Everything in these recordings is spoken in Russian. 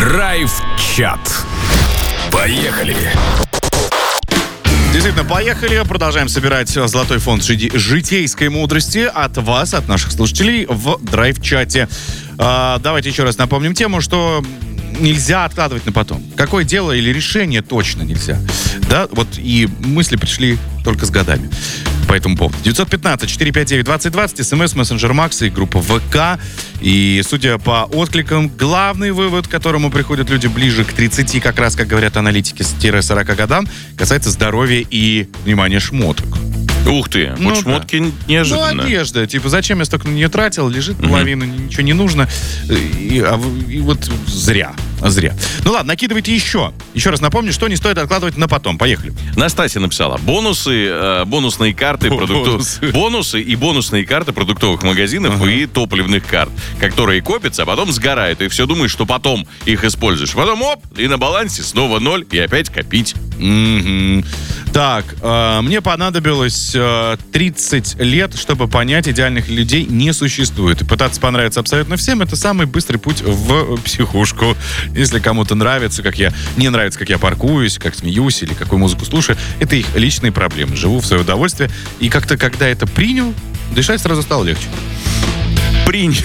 Драйв-чат. Поехали! Действительно, поехали. Продолжаем собирать золотой фонд житейской мудрости от вас, от наших слушателей в драйв-чате. Давайте еще раз напомним тему, что нельзя откладывать на потом. Какое дело или решение точно нельзя. Да, вот и мысли пришли только с годами по этому поводу. 915-459-2020, СМС, мессенджер Макса и группа ВК. И, судя по откликам, главный вывод, к которому приходят люди ближе к 30, как раз, как говорят аналитики, с 40 годам, касается здоровья и, внимания, шмоток. Ух ты, вот шмотки неожиданно. Ну, одежда. Типа, зачем я столько на нее тратил? Лежит половина, ничего не нужно. И вот зря. Ну ладно, накидывайте еще. Еще раз напомню, что не стоит откладывать на потом. Поехали. Настасья написала: бонусные карты бонусы и бонусные карты продуктовых магазинов и топливных карт, которые копятся, а потом сгорают. И все думаешь, что потом их используешь. Потом оп, и на балансе снова 0, и опять копить. Так, мне понадобилось 30 лет, чтобы понять, идеальных людей не существует. И пытаться понравиться абсолютно всем — это самый быстрый путь в психушку. Если кому-то нравится, не нравится, как я паркуюсь, как смеюсь или какую музыку слушаю, это их личные проблемы. Живу в свое удовольствие. И как-то, когда это принял, дышать сразу стало легче. Принял.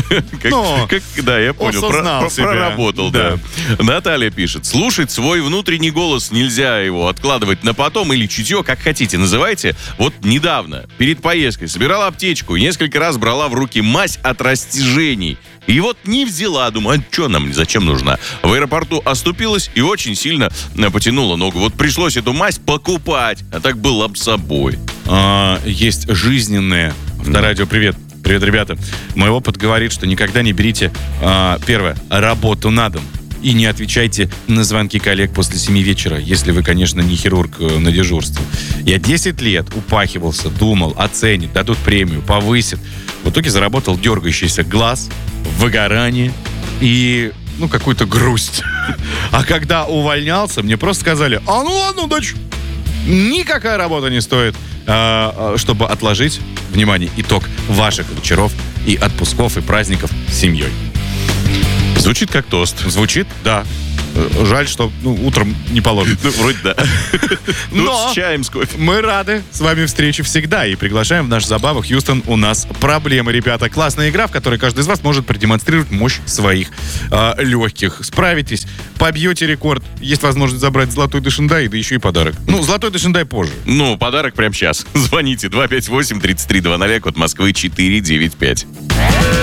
Да, я понял. Проработал, да. Наталья пишет: слушать свой внутренний голос нельзя, его откладывать на потом или чутье, как хотите, называйте. Вот недавно, перед поездкой, собирала аптечку и несколько раз брала в руки мазь от растяжений. И вот не взяла, думаю, а что нам, зачем нужна? В аэропорту оступилась и очень сильно потянула ногу. Вот пришлось эту мазь покупать, а так была бы с собой. Есть жизненные. Авторадио, привет. Привет, ребята. Мой опыт говорит, что никогда не берите, первое, работу на дом. И не отвечайте на звонки коллег после 7 вечера, если вы, конечно, не хирург на дежурстве. Я 10 лет упахивался, думал, оценят, дадут премию, повысят. В итоге заработал дергающийся глаз, выгорание и, какую-то грусть. А когда увольнялся, мне просто сказали: ну ладно, удачи. Никакая работа не стоит, чтобы отложить, внимание, итог ваших вечеров и отпусков и праздников с семьей. Звучит как тост. Звучит, да. Жаль, что утром не положено. Вроде да. Но с чаем, с кофе. Мы рады с вами встрече всегда и приглашаем в нашу забаву. Хьюстон, у нас проблемы, ребята. Классная игра, в которой каждый из вас может продемонстрировать мощь своих легких. Справитесь, побьете рекорд. Есть возможность забрать золотой Дашиндай, да еще и подарок. Золотой Дашиндай позже. Подарок прямо сейчас. Звоните 258-3320, код Москвы 495.